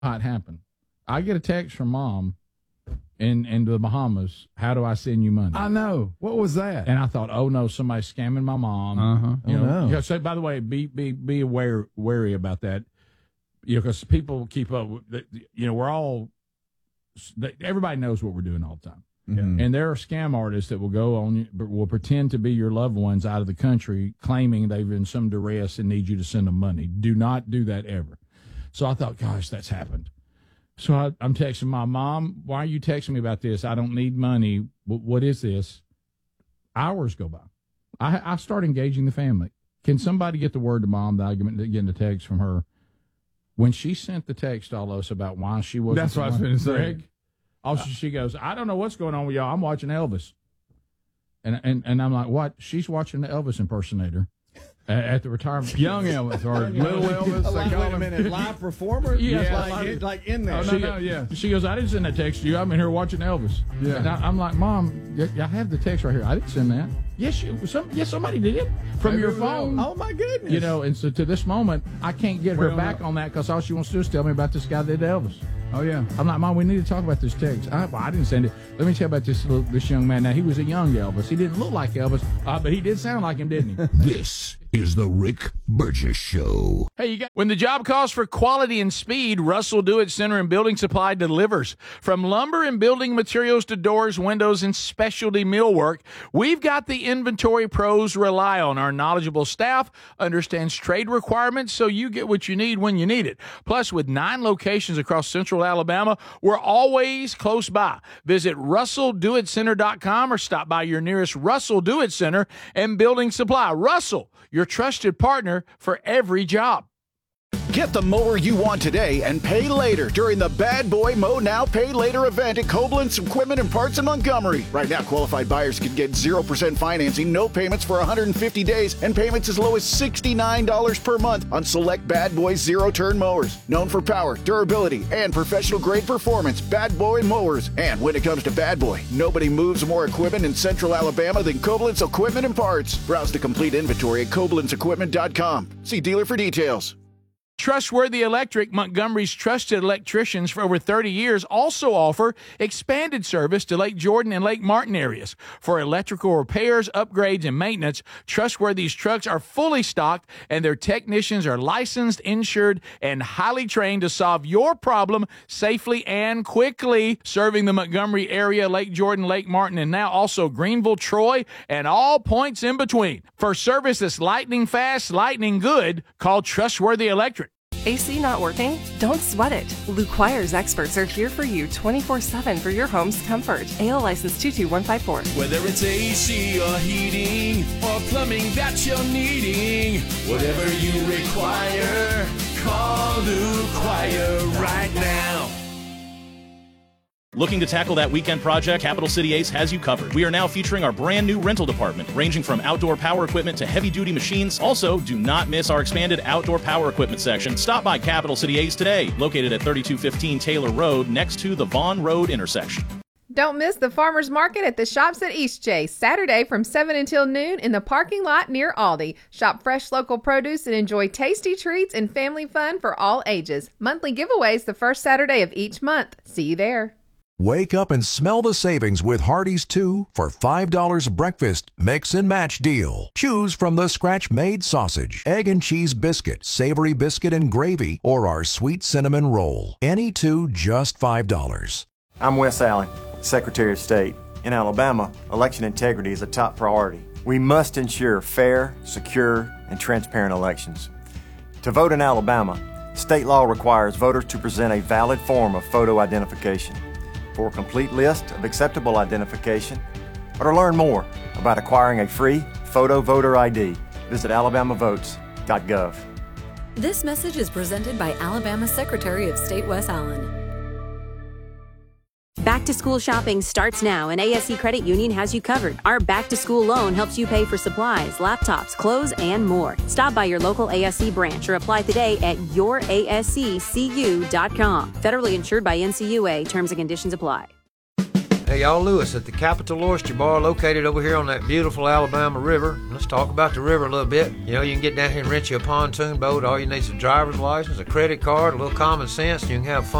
How it happened. I get a text from Mom in the Bahamas. How do I send you money? I know. What was that? And I thought, oh no, somebody's scamming my mom. You know. No. So by the way, be wary about that. You know, because people keep up. You know, we're all. Everybody knows what we're doing all the time. Mm-hmm. And there are scam artists that will go on, will pretend to be your loved ones out of the country, claiming they've in some duress and need you to send them money. Do not do that ever. So I thought, gosh, that's happened. So I'm texting my mom, why are you texting me about this? I don't need money. What is this? Hours go by. I start engaging the family. Can somebody get the word to Mom that I'm getting a text from her? When she sent the text to all of us about why she wasn't. That's what I was going to say. Greg, also, she goes, I don't know what's going on with y'all. I'm watching Elvis. And I'm like, what? She's watching the Elvis impersonator at the retirement. Young Elvis or little Elvis. Wait a minute, live performer? Yeah, like in there. Yeah. She goes, I didn't send that text to you. I'm in here watching Elvis. Yeah. And I'm like, Mom, I have the text right here. I didn't send that. Yes, somebody did from your phone. Oh, my goodness. You know, and so to this moment, I can't get her back on that because all she wants to do is tell me about this guy that did Elvis. Oh, yeah. I'm like, Mom, we need to talk about this text. I didn't send it. Let me tell you about this young man. Now, he was a young Elvis. He didn't look like Elvis, but he did sound like him, didn't he? This is the Rick Burgess Show. Hey, when the job calls for quality and speed, Russell Do-It Center and Building Supply delivers. From lumber and building materials to doors, windows, and specialty millwork, we've got the inventory pros rely on. Our knowledgeable staff understands trade requirements so you get what you need when you need it. Plus, with 9 locations across central Alabama, we're always close by. Visit RussellDoItCenter.com or stop by your nearest Russell Do-It Center and Building Supply. Russell, your trusted partner for every job. Get the mower you want today and pay later during the Bad Boy Mow Now Pay Later event at Koblenz Equipment and Parts in Montgomery. Right now, qualified buyers can get 0% financing, no payments for 150 days, and payments as low as $69 per month on select Bad Boy zero-turn mowers. Known for power, durability, and professional-grade performance, Bad Boy mowers. And when it comes to Bad Boy, nobody moves more equipment in central Alabama than Koblenz Equipment and Parts. Browse the complete inventory at KoblenzEquipment.com. See dealer for details. Trustworthy Electric, Montgomery's trusted electricians for over 30 years, also offer expanded service to Lake Jordan and Lake Martin areas. For electrical repairs, upgrades, and maintenance, Trustworthy's trucks are fully stocked, and their technicians are licensed, insured, and highly trained to solve your problem safely and quickly. Serving the Montgomery area, Lake Jordan, Lake Martin, and now also Greenville, Troy, and all points in between. For service that's lightning fast, lightning good, call Trustworthy Electric. AC not working? Don't sweat it. Luquire's experts are here for you 24/7 for your home's comfort. AL license 22154. Whether it's AC or heating or plumbing that you're needing, whatever you require, call Luquire right now. Looking to tackle that weekend project? Capital City Ace has you covered. We are now featuring our brand new rental department, ranging from outdoor power equipment to heavy-duty machines. Also, do not miss our expanded outdoor power equipment section. Stop by Capital City Ace today, located at 3215 Taylor Road, next to the Vaughn Road intersection. Don't miss the farmers market at the Shops at Eastchase, Saturday from 7 until noon in the parking lot near Aldi. Shop fresh local produce and enjoy tasty treats and family fun for all ages. Monthly giveaways the first Saturday of each month. See you there. Wake up and smell the savings with Hardee's 2 for $5 breakfast mix and match deal. Choose from the scratch-made sausage, egg and cheese biscuit, savory biscuit and gravy, or our sweet cinnamon roll. Any 2 just $5. I'm Wes Allen, Secretary of State. In Alabama, election integrity is a top priority. We must ensure fair, secure, and transparent elections. To vote in Alabama, state law requires voters to present a valid form of photo identification. For a complete list of acceptable identification, or to learn more about acquiring a free photo voter ID, visit alabamavotes.gov. This message is presented by Alabama Secretary of State Wes Allen. Back to school shopping starts now, and ASC Credit Union has you covered. Our back to school loan helps you pay for supplies, laptops, clothes, and more. Stop by your local ASC branch or apply today at yourasccu.com. Federally insured by NCUA. Terms and conditions apply. Hey, y'all, Lewis at the Capital Oyster Bar located over here on that beautiful Alabama River. Let's talk about the river a little bit. You know, you can get down here and rent you a pontoon boat. All you need is a driver's license, a credit card, a little common sense, and you can have fun.